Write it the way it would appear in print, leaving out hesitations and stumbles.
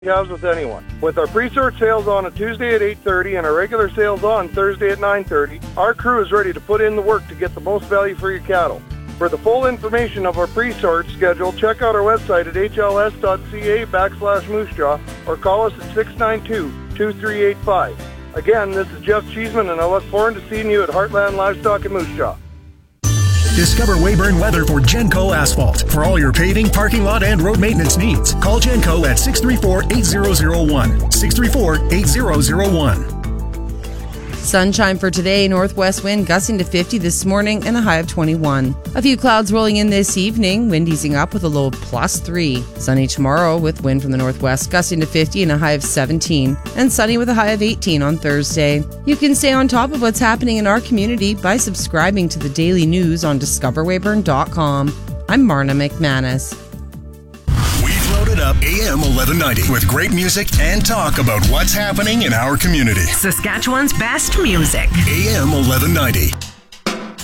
has with anyone. With our pre-sort sales on a Tuesday at 8:30 and our regular sales on Thursday at 9:30, our crew is ready to put in the work to get the most value for your cattle. For the full information of our pre-sort schedule, check out our website at hls.ca/moosejaw or call us at 692-2385. Again, this is Jeff Cheeseman, and I look forward to seeing you at Heartland Livestock in Moose Jaw. Discover Weyburn Weather for Genco Asphalt. For all your paving, parking lot, and road maintenance needs, call Genco at 634-8001. 634-8001. Sunshine for today, northwest wind gusting to 50 this morning and a high of 21. A few clouds rolling in this evening, wind easing up with a low of +3. Sunny tomorrow with wind from the northwest gusting to 50 and a high of 17. And sunny with a high of 18 on Thursday. You can stay on top of what's happening in our community by subscribing to the daily news on discoverweyburn.com. I'm Marna McManus. Up AM 1190 with great music and talk about what's happening in our community. Saskatchewan's best music. AM 1190.